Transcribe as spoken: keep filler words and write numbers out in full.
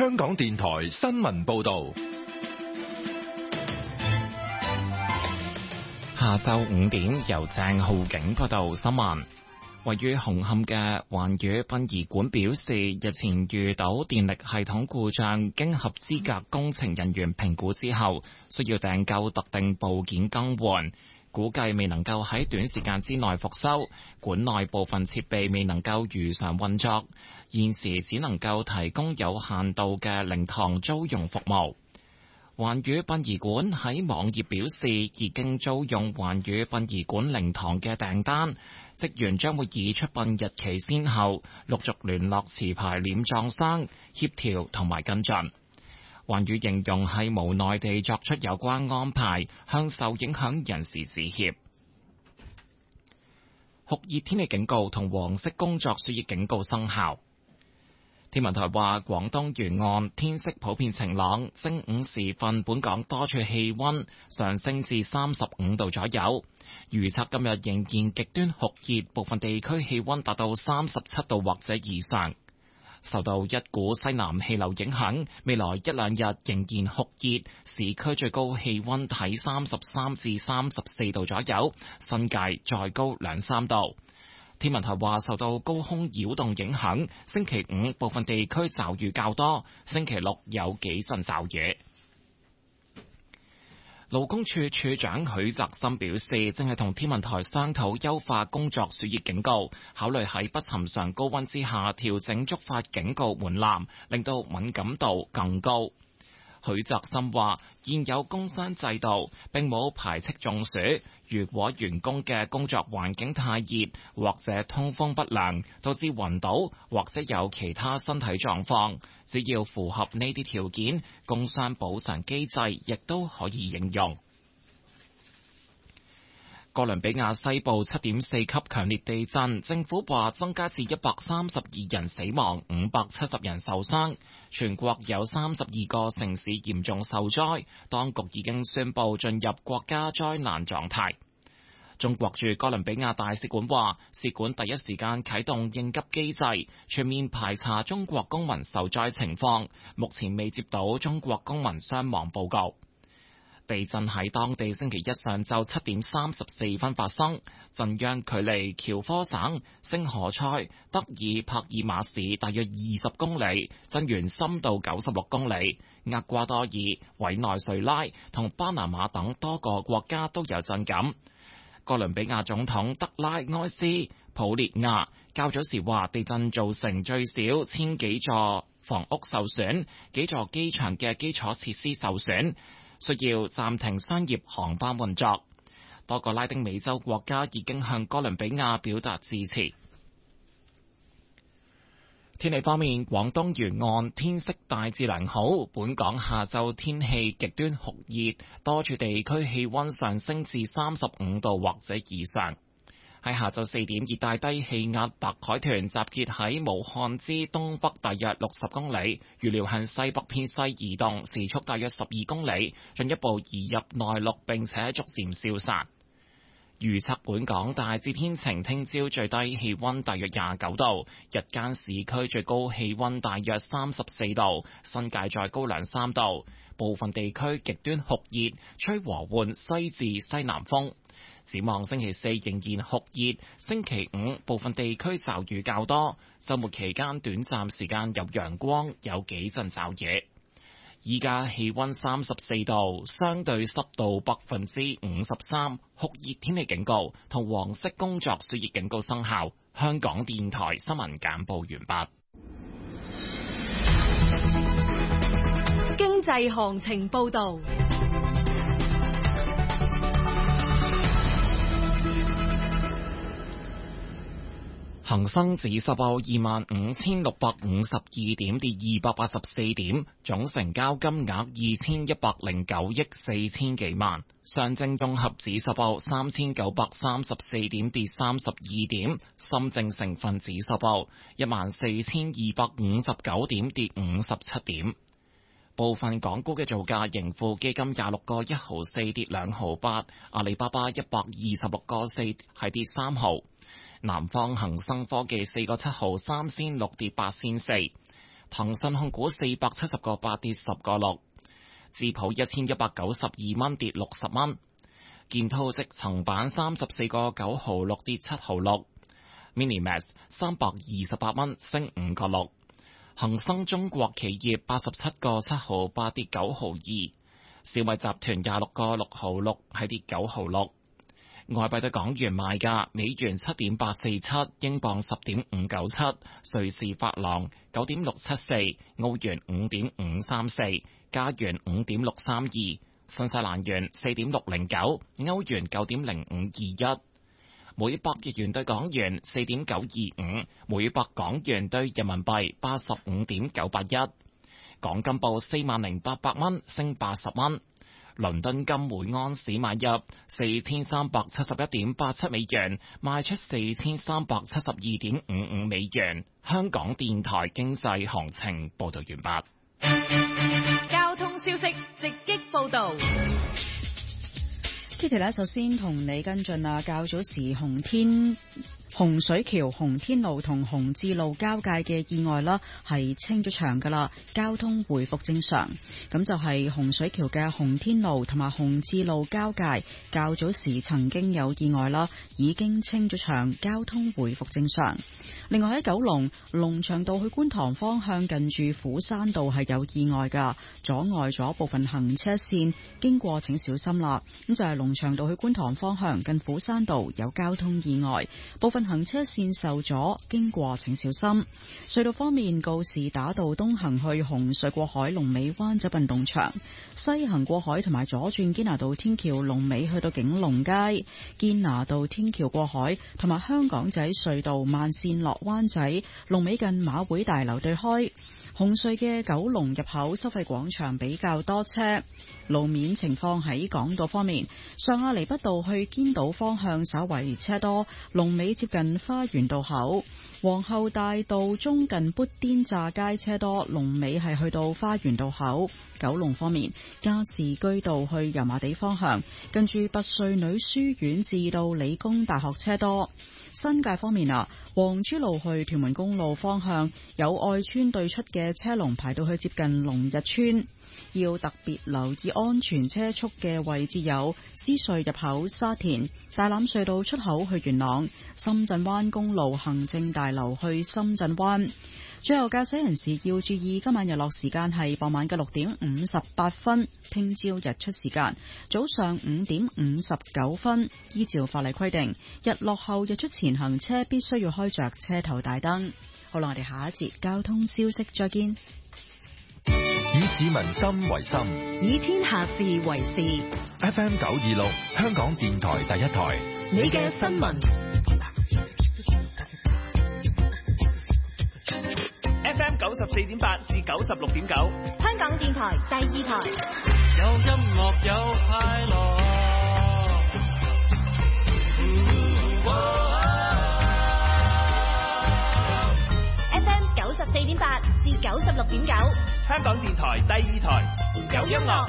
香港電台新聞報道。 下晝五點，由鄭浩景報道新聞。位於紅磡嘅環宇殯儀館表示，日前遇到電力系統故障，經合資格工程人員評估之後，需要訂購特定部件更換，估計未能夠喺短時間之內復修，館內部分設備未能夠如常運作，現時只能夠提供有限度嘅靈堂租用服務。環宇殯儀館喺網頁表示，已經租用環宇殯儀館靈堂嘅訂單，職員將會以出殯日期先後陸續聯絡持牌殮葬商協調同埋跟進。環宇形容係無奈地作出有關安排，向受影響人士致歉。酷熱天氣警告同黃色工作暑熱警告生效。天文台話，廣東沿岸天色普遍晴朗，正午時分本港多處氣溫上升至三十五度左右。預測今日仍然極端酷熱，部分地區氣溫達到三十七度或者以上。受到一股西南氣流影響，未來一兩日仍然酷熱，市區最高氣溫喺三十三至三十四度左右，新界再高兩三度。天文台話，受到高空擾動影響，星期五部分地區驟雨較多，星期六有幾陣驟雨。勞工處處長許澤森表示，正係同天文台商討優化工作暑熱警告，考慮喺不尋常高溫之下調整觸發警告門檻，令到敏感度更高。許澤森話，現有工傷制度並冇排斥中暑，如果員工嘅工作環境太熱或者通風不良，導致暈倒或者有其他身體狀況，只要符合呢啲條件，工傷補償機制亦都可以應用。哥倫比亞西部七點四級強烈地震，政府話增加至一百三十二人死亡，五百七十人受傷，全國有三十二個城市嚴重受災，當局已經宣布進入國家災難狀態。中國駐哥倫比亞大使館話，使館第一時間啟動應急機制，全面排查中國公民受災情況，目前未接到中國公民傷亡報告。地震喺當地星期一上晝七點三十四分發生，震央距離喬科省星河塞德爾帕爾馬市大約二十公里，震源深度九十六公里。厄瓜多爾、委內瑞拉同巴拿馬等多個國家都有震感。哥倫比亞總統德拉埃斯普列亞較早時話，地震造成最少千幾座房屋受損，幾座機場嘅基礎設施受損，需要暫停商業航班運作。多個拉丁美洲國家已經向哥倫比亞表達支持。天氣方面，廣東沿岸天色大致良好，本港下晝天氣極端酷熱，多處地區氣溫上升至三十五度或者以上。喺下晝四點，熱帶低氣壓白海豚集結喺武漢之東北大約六十公里，預料向西北偏西移動，時速大約十二公里，進一步移入內陸並且逐漸消散。預測本港大致天晴，聽朝最低氣溫大約廿九度，日間市區最高氣溫大約三十四度，新界再高兩三度，部分地區極端酷熱，吹和緩西至西南風。展望星期四仍然酷熱，星期五部分地區驟雨較多，週末期間短暫時間有陽光，有幾陣驟雨。依家氣溫三十四度，相對濕度百分之五十三，酷熱天氣警告同黃色工作暑熱警告生效。香港電台新聞簡報完畢。經濟行情報道。 恒生指數報二萬五千六百五十二點，跌二百八十四點，總成交金額二千一百零九億四千幾萬。上證綜合指數報三千九百三十四點，跌三十二點。深證成分指數報一萬四千二百五十九點，跌五十七點。部分港股嘅造價，盈富基金廿六個一毫四跌兩毫八，阿里巴巴一百二十六個四係跌三毫。南方恒生科技四個七毫三仙六跌八仙四， 騰訊控股四百七十個八跌十個六，智普一千一百九十二蚊跌六十蚊，建滔積層板三十四個九毫六跌七毫六，Minimax 三百二十八蚊升五個六，恒生中國企業八十七個七毫八跌九毫二，小米集團廿六個六毫六係跌九毫六。外幣對港元賣價：美元七點八四七，英鎊十點五九七，瑞士法郎九點六七四，澳元五點五三四，加元五點六三二，新西蘭元四點六零九，歐元九點零五二一，每百日元對港元四點九二五，每百港元對人民幣八十五點九八一。港金報四萬零八百蚊，升八十蚊。倫敦金每安士買入四千三百七十一點八七美元，賣出四千三百七十二點五五美元。香港電台經濟行情報道完畢。交通消息直擊報道。 Kitty 咧，首先同你跟進啊，較早時紅天洪水橋洪天路同洪志路交界嘅意外啦，係清咗場噶啦，交通回復正常。咁就係洪水橋嘅洪天路同埋洪志路交界，較早時曾經有意外啦，已經清咗場，交通回復正常。另外喺九龍龍翔道去觀塘方向近住虎山道係有意外噶，阻礙咗部分行車線，經過請小心啦。咁就係龍翔道去觀塘方向近虎山道有交通意外，部分行車線受阻，經過請小心。隧道方面，告士打道東行去紅隧過海龍尾灣仔運動場，西行過海同埋左轉堅拿道天橋龍尾去到景隆街，堅拿道天橋過海同埋香港仔隧道慢線落灣仔龍尾近馬會大樓對開。紅隧嘅九龍入口收費廣場比較多車，路面情況喺港島方面，上亞厘畢道去堅道方向稍為車多，龍尾接近花園道口；皇后大道中近砵甸乍街車多，龍尾係去到花園道口。九龍方面，加士居道去油麻地方向，跟住拔萃女書院至到理工大學車多。新界方面啊，黃珠路去屯門公路方向有愛村對出嘅車龍排到去接近龍日村，要特別留意安全車速嘅位置有獅隧入口、沙田大欖隧道出口去元朗、深圳灣公路行政大樓去深圳灣。最後駕駛人士要注意，今晚日落時間係傍晚嘅六點五十八分，聽朝日出時間早上五點五十九分。依照法例規定，日落後日出前行車必須要開着車頭大燈。好啦，我哋下一節交通消息再見。 以市民心為心， 以天下事為事。 F M 九二六，香港電台第一台， 你嘅新聞。 F M 九十四點八至九十六點九， 香港電台第二台。 有音樂有快樂。 F M 九十四點八至九十六點九， 香港電台第二台，有音樂